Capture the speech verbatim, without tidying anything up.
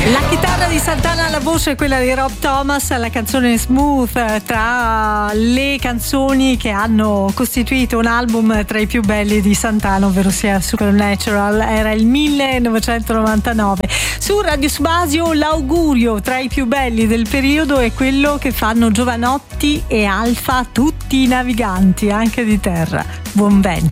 La chitarra di Santana, la voce è quella di Rob Thomas, la canzone Smooth, tra le canzoni che hanno costituito un album tra i più belli di Santana, ovvero sia Supernatural, era il millenovecentonovantanove. Su Radio Subasio l'augurio tra i più belli del periodo è quello che fanno Giovanotti e Alfa, tutti i naviganti, anche di terra. Buon vento.